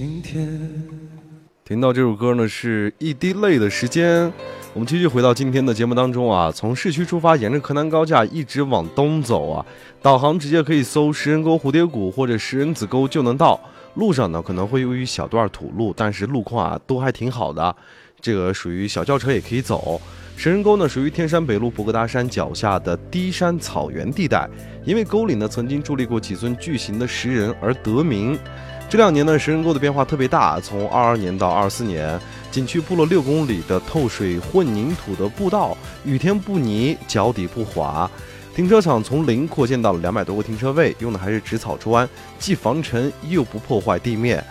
今天听到这首歌呢，是一滴泪的时间。我们继续回到今天的节目当中啊，从市区出发，沿着柯南高架一直往东走啊，导航直接可以搜食人沟蝴蝶谷或者食人子沟就能到。路上呢可能会有一小段土路，但是路况啊都还挺好的，这个属于小轿车也可以走。食人沟呢属于天山北路博格达山脚下的低山草原地带，因为沟里呢曾经伫立过几尊巨型的石人而得名。这2年呢，食人沟的变化特别大，从22年到24年，景区铺了6公里的透水混凝土的步道，雨天不泥，脚底不滑。停车场从0扩建到了200多个停车位，用的还是植草砖，既防尘又不破坏地面。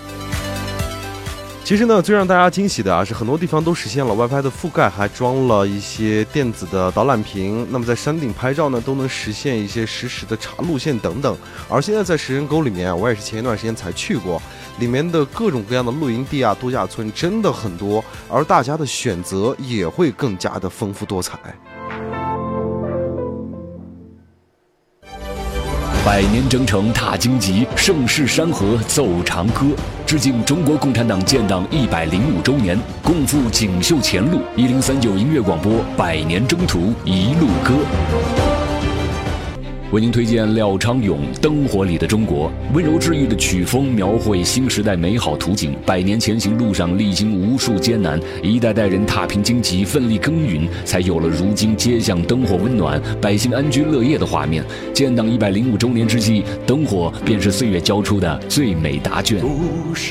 其实呢，最让大家惊喜的啊，是很多地方都实现了 WiFi 的覆盖，还装了一些电子的导览屏。那么在山顶拍照呢，都能实现一些实时的查路线等等。而现在在食人沟里面，我也是前一段时间才去过，里面的各种各样的露营地啊、度假村真的很多，而大家的选择也会更加的丰富多彩。 100年征程踏荆棘，盛世山河奏长歌，致敬中国共产党建党105周年，共赴锦绣前路。1039音乐广播100年征途一路歌。为您推荐廖昌永《灯火里的中国》，温柔治愈的曲风描绘新时代美好图景。100年前行路上历经无数艰难，一代代人踏平荆棘，奋力耕耘，才有了如今街巷灯火温暖、百姓安居乐业的画面。建党105周年之际，灯火便是岁月交出的最美答卷。